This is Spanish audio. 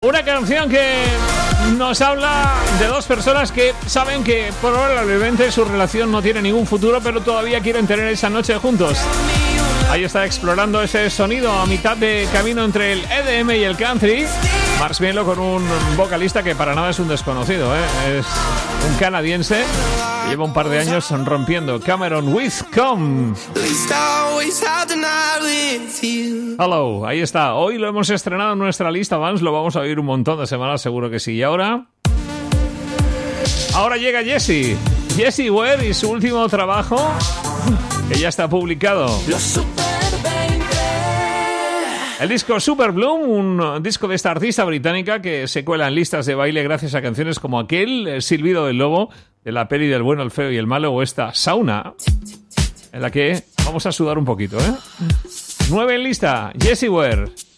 Una canción que nos habla de dos personas que saben que probablemente su relación no tiene ningún futuro, pero todavía quieren tener esa noche juntos. Ahí está explorando ese sonido a mitad de camino entre el EDM y el country. Marshmello con un vocalista que para nada es un desconocido, ¿eh? Es un canadiense que lleva un par de años rompiendo. Cameron Whitcomb. Hello, ahí está. Hoy lo hemos estrenado en nuestra lista, Vans. Lo vamos a oír un montón de semanas, seguro que sí. Y ahora llega Jessie Ware y su último trabajo, que ya está publicado. El disco Super Bloom, un disco de esta artista británica que se cuela en listas de baile gracias a canciones como aquel El silbido del lobo de la peli del bueno, el feo y el malo, o esta Sauna, en la que vamos a sudar un poquito, ¿eh? 9 en lista, Jessie Ware.